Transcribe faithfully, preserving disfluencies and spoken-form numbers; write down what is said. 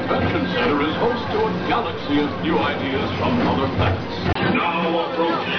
Convention Center is host to a galaxy of new ideas from other planets. Now approaching